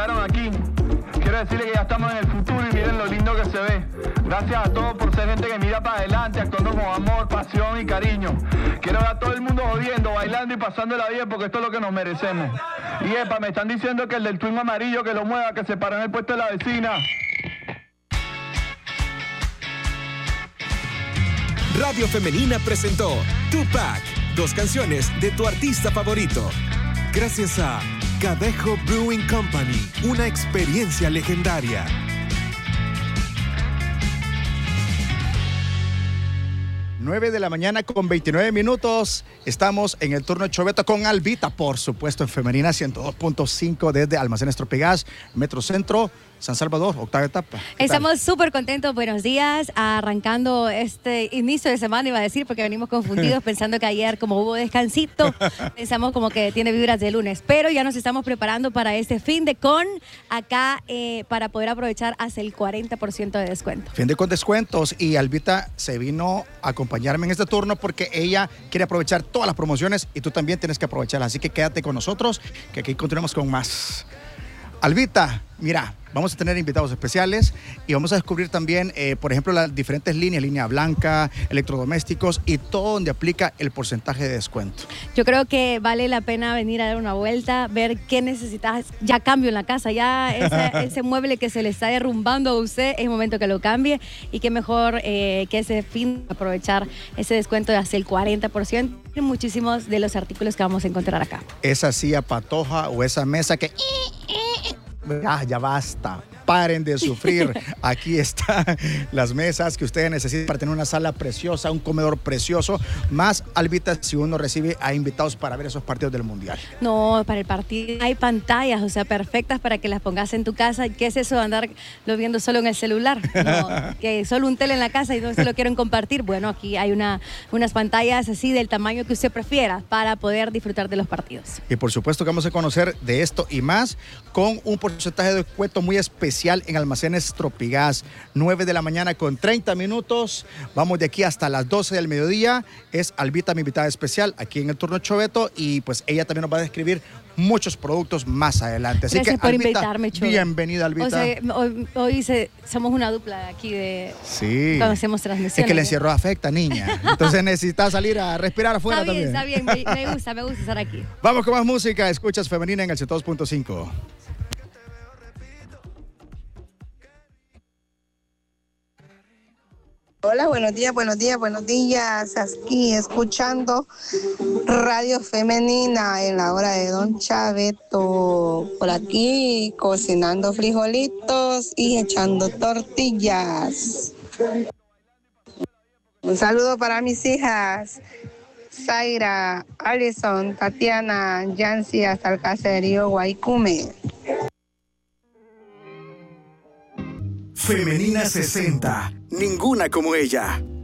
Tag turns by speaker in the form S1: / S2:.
S1: llegaron aquí. Quiero decirles que ya estamos en el futuro y miren lo lindo que se ve. Gracias a todos por ser gente que mira para adelante, actuando con amor, pasión y cariño. Quiero ver a todo el mundo jodiendo, bailando y pasándola bien porque esto es lo que nos merecemos. Y epa, me están diciendo que el del twin amarillo que lo mueva, que se paró en el puesto de la vecina.
S2: Radio Femenina presentó Tupac, 2 canciones de tu artista favorito. Gracias a Cadejo Brewing Company, una experiencia legendaria.
S3: Nueve de la mañana con 29 minutos. Estamos en el turno Choveto con Albita, por supuesto, en Femenina 102.5 desde Almacenes Tropigas, Metro Centro, San Salvador, octava etapa.
S4: Estamos súper contentos, buenos días, arrancando este inicio de semana, iba a decir, porque venimos confundidos pensando que ayer como hubo descansito, pensamos como que tiene vibras de lunes, pero ya nos estamos preparando para este fin de con acá para poder aprovechar hasta el 40% de descuento.
S3: Fin de con descuentos, y Albita se vino a acompañarme en este turno porque ella quiere aprovechar todas las promociones y tú también tienes que aprovecharlas, así que quédate con nosotros, que aquí continuamos con más. Albita, mira, vamos a tener invitados especiales y vamos a descubrir también, por ejemplo, las diferentes líneas, línea blanca, electrodomésticos y todo donde aplica el porcentaje de descuento.
S4: Yo creo que vale la pena venir a dar una vuelta, ver qué necesitas, ya cambio en la casa, ya ese mueble que se le está derrumbando a usted, es el momento que lo cambie y qué mejor que ese fin aprovechar ese descuento de hasta el 40% en muchísimos de los artículos que vamos a encontrar acá.
S3: Esa silla patoja o esa mesa que... ya basta, paren de sufrir. Aquí están las mesas que ustedes necesitan para tener una sala preciosa, un comedor precioso, más Albita si uno recibe a invitados para ver esos partidos del Mundial.
S4: No, para el partido hay pantallas, o sea, perfectas para que las pongas en tu casa. ¿Qué es eso de andarlo viendo solo en el celular? No, que solo un tele en la casa y no se lo quieren compartir. Bueno, aquí hay unas pantallas así del tamaño que usted prefiera para poder disfrutar de los partidos.
S3: Y por supuesto que vamos a conocer de esto y más con un porcentaje de descuento muy especial en Almacenes Tropigas. 9 de la mañana con 30 minutos. Vamos de aquí hasta las 12 del mediodía. Es Albita, mi invitada especial, aquí en el turno Choveto, y pues ella también nos va a describir muchos productos más adelante. Así
S4: Gracias
S3: que,
S4: por
S3: Albita,
S4: invitarme, Choveto.
S3: Bienvenida, Albita.
S4: O sea, hoy somos una dupla aquí de...
S3: Sí.
S4: Cuando hacemos transmisiones.
S3: Es que el encierro afecta, niña. Entonces necesitas salir a respirar afuera también.
S4: Está bien, me gusta estar aquí.
S3: Vamos con más música. Escuchas Femenina en el 102.5.
S5: Hola, buenos días. Aquí escuchando Radio Femenina en la hora de Don Chaveto. Por aquí cocinando frijolitos y echando tortillas. Un saludo para mis hijas, Zaira, Alison, Tatiana, Yancy, hasta el caserío Guaycume.
S2: Femenina 60, ninguna como ella.